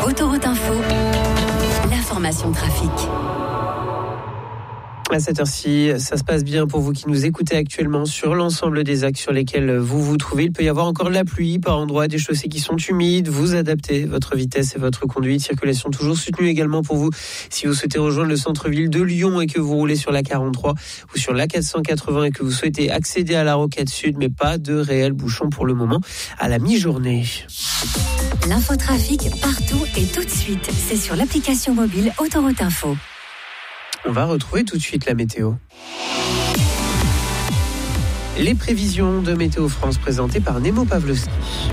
Autoroute Info, l'information trafic. À cette heure-ci, ça se passe bien pour vous qui nous écoutez actuellement sur l'ensemble des axes sur lesquels vous vous trouvez. Il peut y avoir encore de la pluie par endroits, des chaussées qui sont humides. Vous adaptez votre vitesse et votre conduite. Circulation toujours soutenue également pour vous si vous souhaitez rejoindre le centre-ville de Lyon et que vous roulez sur la 43 ou sur la 480 et que vous souhaitez accéder à la Rocade Sud, mais pas de réels bouchons pour le moment à la mi-journée. L'infotrafic partout et tout de suite. C'est sur l'application mobile Autoroute Info. On va retrouver tout de suite la météo. Les prévisions de Météo France présentées par Nemo Pavlovski.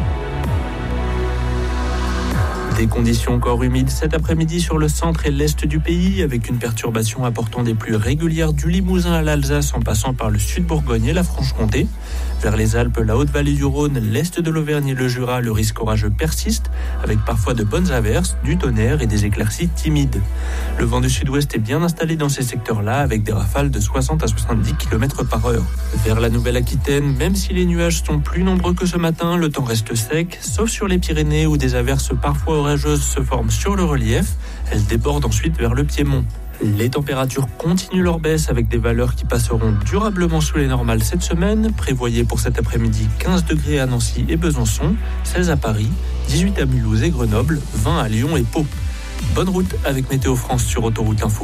Des conditions encore humides cet après-midi sur le centre et l'est du pays, avec une perturbation apportant des pluies régulières du Limousin à l'Alsace en passant par le sud-Bourgogne et la Franche-Comté. Vers les Alpes, la Haute-Vallée du Rhône, l'est de l'Auvergne et le Jura, le risque orageux persiste, avec parfois de bonnes averses, du tonnerre et des éclaircies timides. Le vent du sud-ouest est bien installé dans ces secteurs-là, avec des rafales de 60 à 70 km/h. Vers la Nouvelle-Aquitaine, même si les nuages sont plus nombreux que ce matin, le temps reste sec, sauf sur les Pyrénées où des averses parfois orageuses se forment sur le relief. Elles débordent ensuite vers le Piémont. Les températures continuent leur baisse avec des valeurs qui passeront durablement sous les normales cette semaine. Prévoyez pour cet après-midi 15 degrés à Nancy et Besançon, 16 à Paris, 18 à Mulhouse et Grenoble, 20 à Lyon et Pau. Bonne route avec Météo France sur Autoroute Info.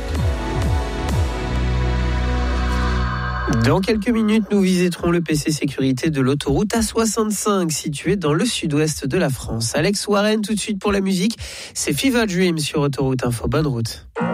Dans quelques minutes, nous visiterons le PC sécurité de l'autoroute A65 située dans le sud-ouest de la France. Alex Warren tout de suite pour la musique. C'est Fever Dream sur Autoroute Info. Bonne route.